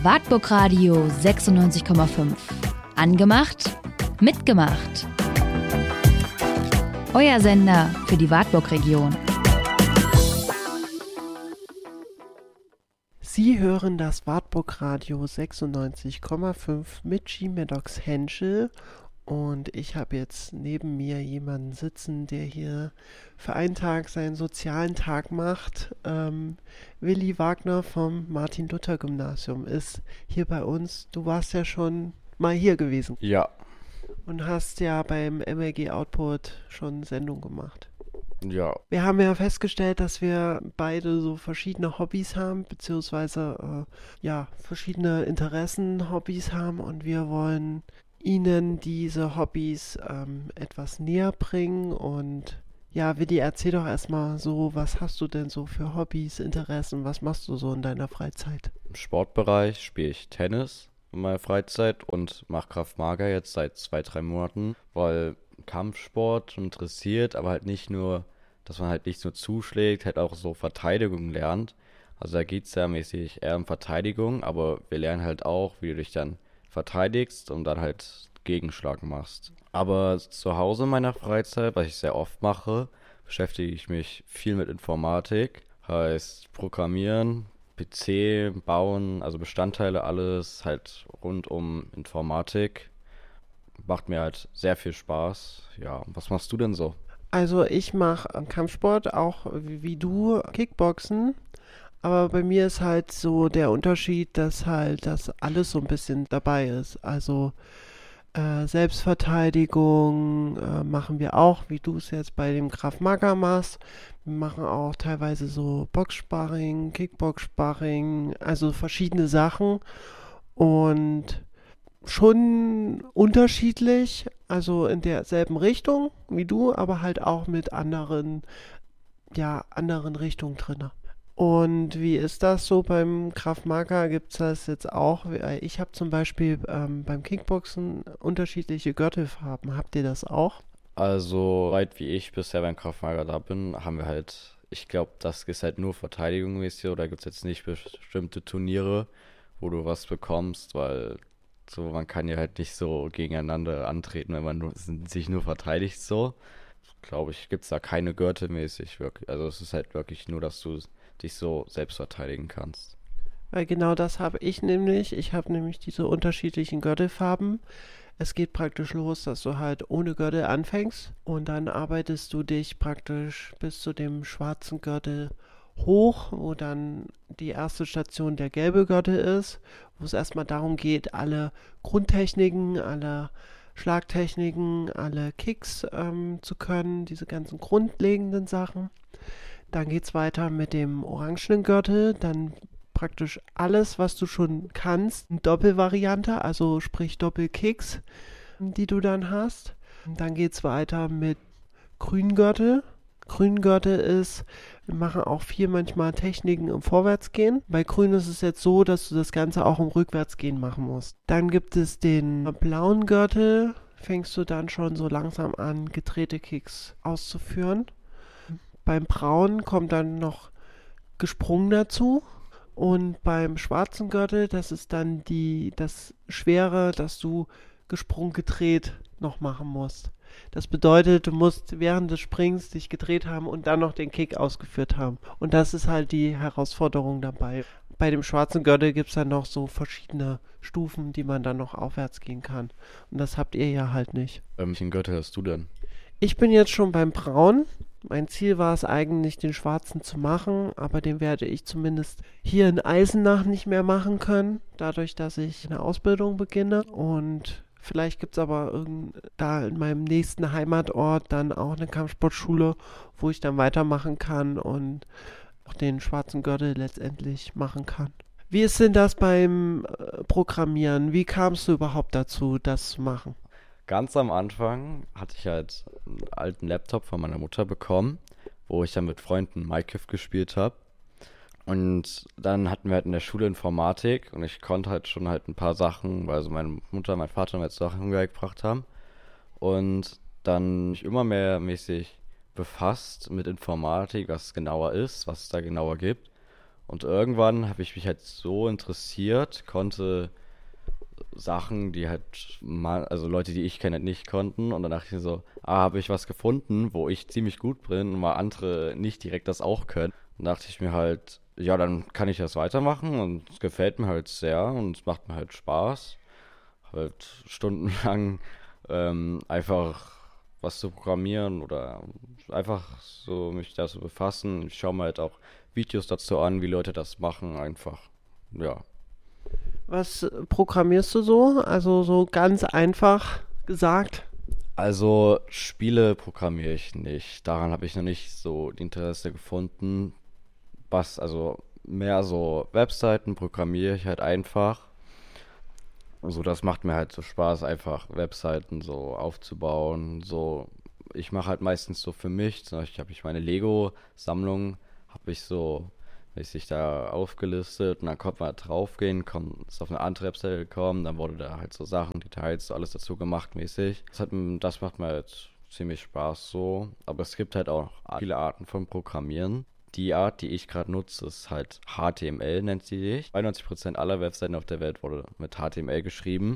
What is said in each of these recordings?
Wartburg Radio 96,5. Angemacht, mitgemacht. Euer Sender für die Wartburg-Region. Sie hören das Wartburg Radio 96,5 mit G-Maddox Henschel und ich habe jetzt neben mir jemanden sitzen, der hier für einen Tag seinen sozialen Tag macht. Willi Wagner vom Martin-Luther-Gymnasium ist hier bei uns. Du warst ja schon mal hier gewesen. Ja. Und hast ja beim MLG Output schon Sendung gemacht. Ja. Wir haben ja festgestellt, dass wir beide so verschiedene Hobbys haben, beziehungsweise verschiedene Interessen, Hobbys haben und wir wollen Ihnen diese Hobbys etwas näher bringen. Und ja, Willi, erzähl doch erstmal so, was hast du denn so für Hobbys, Interessen, was machst du so in deiner Freizeit? Im Sportbereich spiele ich Tennis in meiner Freizeit und mache Krav Maga jetzt seit 2-3 Monaten, weil Kampfsport interessiert, aber halt nicht nur, dass man halt nicht nur zuschlägt, halt auch so Verteidigung lernt. Also da geht es ja mäßig eher um Verteidigung, aber wir lernen halt auch, wie du dich dann verteidigst und dann halt Gegenschlag machst. Aber zu Hause in meiner Freizeit, was ich sehr oft mache, beschäftige ich mich viel mit Informatik. Heißt Programmieren, PC, Bauen, also Bestandteile, alles halt rund um Informatik. Macht mir halt sehr viel Spaß. Ja, was machst du denn so? Also ich mache Kampfsport, auch wie du, Kickboxen. Aber bei mir ist halt so der Unterschied, dass halt das alles so ein bisschen dabei ist. Also Selbstverteidigung machen wir auch, wie du es jetzt bei dem Krav Maga machst. Wir machen auch teilweise so Boxsparring, Kickbox-Sparring, also verschiedene Sachen. Und schon unterschiedlich, also in derselben Richtung wie du, aber halt auch mit anderen Richtungen drin. Und wie ist das so beim Krav Maga? Gibt es das jetzt auch? Ich habe zum Beispiel beim Kickboxen unterschiedliche Gürtelfarben. Habt ihr das auch? Also, weit wie ich bisher beim Krav Maga da bin, haben wir halt, ich glaube, das ist halt nur Verteidigung mäßig, oder gibt es jetzt nicht bestimmte Turniere, wo du was bekommst, weil so, man kann ja halt nicht so gegeneinander antreten, wenn man sich nur verteidigt so. Glaube ich, gibt es da keine Gürtel mäßig wirklich. Also es ist halt wirklich nur, dass du dich so selbst verteidigen kannst. Weil genau das habe ich nämlich. Ich habe nämlich diese unterschiedlichen Gürtelfarben. Es geht praktisch los, dass du halt ohne Gürtel anfängst und dann arbeitest du dich praktisch bis zu dem schwarzen Gürtel hoch, wo dann die erste Station der gelbe Gürtel ist, wo es erstmal darum geht, alle Grundtechniken, alle Schlagtechniken, alle Kicks zu können, diese ganzen grundlegenden Sachen. Dann geht es weiter mit dem orangenen Gürtel, dann praktisch alles, was du schon kannst, eine Doppelvariante, also sprich Doppelkicks, die du dann hast. Dann geht es weiter mit grünen Gürtel. Grüngürtel ist, wir machen auch viel manchmal Techniken im Vorwärtsgehen. Bei Grün ist es jetzt so, dass du das Ganze auch im Rückwärtsgehen machen musst. Dann gibt es den blauen Gürtel, fängst du dann schon so langsam an, gedrehte Kicks auszuführen. Beim braunen kommt dann noch gesprungen dazu. Und beim schwarzen Gürtel, das ist dann das Schwere, dass du gesprungen gedreht noch machen musst. Das bedeutet, du musst während des Springs dich gedreht haben und dann noch den Kick ausgeführt haben. Und das ist halt die Herausforderung dabei. Bei dem schwarzen Gürtel gibt es dann noch so verschiedene Stufen, die man dann noch aufwärts gehen kann. Und das habt ihr ja halt nicht. Welchen Gürtel hast du denn? Ich bin jetzt schon beim Braun. Mein Ziel war es eigentlich, den schwarzen zu machen, aber den werde ich zumindest hier in Eisenach nicht mehr machen können, dadurch, dass ich eine Ausbildung beginne. Und vielleicht gibt es aber da in meinem nächsten Heimatort dann auch eine Kampfsportschule, wo ich dann weitermachen kann und auch den schwarzen Gürtel letztendlich machen kann. Wie ist denn das beim Programmieren? Wie kamst du überhaupt dazu, das zu machen? Ganz am Anfang hatte ich halt einen alten Laptop von meiner Mutter bekommen, wo ich dann mit Freunden Minecraft gespielt habe. Und dann hatten wir halt in der Schule Informatik und ich konnte halt schon halt ein paar Sachen, weil also meine Mutter und mein Vater mir jetzt Sachen gebracht haben. Und dann mich immer mehr mäßig befasst mit Informatik, was es genauer ist, was es da genauer gibt. Und irgendwann habe ich mich halt so interessiert, konnte Sachen, die halt also Leute, die ich kenne, nicht konnten. Und dann dachte ich mir so, habe ich was gefunden, wo ich ziemlich gut bin und mal andere nicht direkt das auch können. Und dachte ich mir halt, ja, dann kann ich das weitermachen und es gefällt mir halt sehr und es macht mir halt Spaß. Halt stundenlang einfach was zu programmieren oder einfach so mich da zu befassen. Ich schaue mir halt auch Videos dazu an, wie Leute das machen, einfach, ja. Was programmierst du so? Also so ganz einfach gesagt. Also Spiele programmiere ich nicht. Daran habe ich noch nicht so die Interesse gefunden. Also mehr so Webseiten programmiere ich halt einfach. Also das macht mir halt so Spaß, einfach Webseiten so aufzubauen. So, ich mache halt meistens so für mich. Zum Beispiel habe ich meine Lego-Sammlung, habe ich so mäßig da aufgelistet und dann konnte man halt draufgehen, ist auf eine andere Webseite gekommen, dann wurde da halt so Sachen, Details, so alles dazu gemacht mäßig. Das macht mir halt ziemlich Spaß so, aber es gibt halt auch viele Arten von Programmieren. Die Art, die ich gerade nutze, ist halt HTML, nennt sie sich. 91% aller Webseiten auf der Welt wurde mit HTML geschrieben.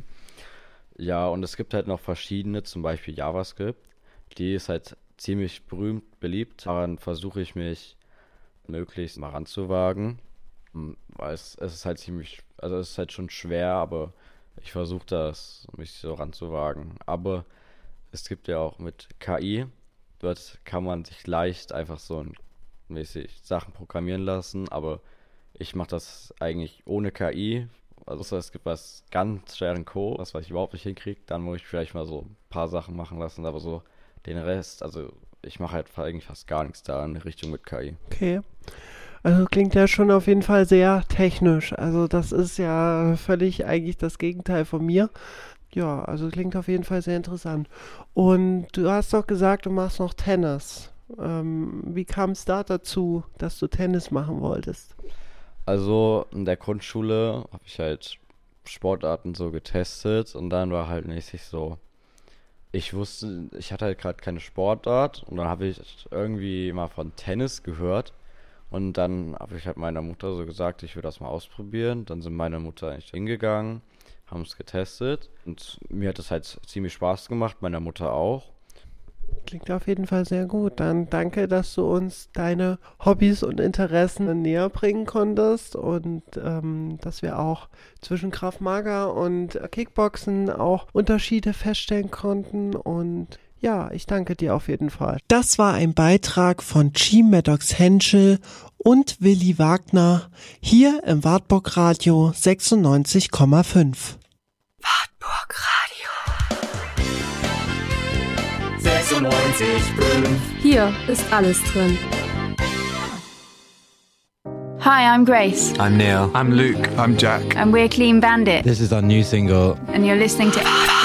Ja, und es gibt halt noch verschiedene, zum Beispiel JavaScript. Die ist halt ziemlich berühmt, beliebt. Daran versuche ich mich möglichst mal ranzuwagen. Weil es ist halt es ist halt schon schwer, aber ich versuche mich so ranzuwagen. Aber es gibt ja auch mit KI, dort kann man sich leicht einfach so mäßig Sachen programmieren lassen, aber ich mache das eigentlich ohne KI. Also es gibt was ganz schweren Code, was ich überhaupt nicht hinkriege, dann muss ich vielleicht mal so ein paar Sachen machen lassen, aber so den Rest, also ich mache halt eigentlich fast gar nichts da in Richtung mit KI. Okay. Also klingt ja schon auf jeden Fall sehr technisch. Also das ist ja völlig eigentlich das Gegenteil von mir. Ja, also klingt auf jeden Fall sehr interessant. Und du hast doch gesagt, du machst noch Tennis. Wie kam es da dazu, dass du Tennis machen wolltest? Also in der Grundschule habe ich halt Sportarten so getestet und dann war halt mäßig so, ich hatte halt gerade keine Sportart und dann habe ich irgendwie mal von Tennis gehört und dann habe ich halt meiner Mutter so gesagt, ich will das mal ausprobieren. Dann sind meine Mutter eigentlich hingegangen, haben es getestet und mir hat es halt ziemlich Spaß gemacht, meiner Mutter auch. Klingt auf jeden Fall sehr gut. Dann danke, dass du uns deine Hobbys und Interessen näher bringen konntest und dass wir auch zwischen Krav Maga und Kickboxen auch Unterschiede feststellen konnten. Und ja, ich danke dir auf jeden Fall. Das war ein Beitrag von Chi Maddox Henschel und Willi Wagner hier im Wartburg Radio 96,5. Wartburg Radio 96,5. Hier ist alles drin. Hi, I'm Grace. I'm Neil. I'm Luke. I'm Jack. And we're Clean Bandit. This is our new single. And you're listening to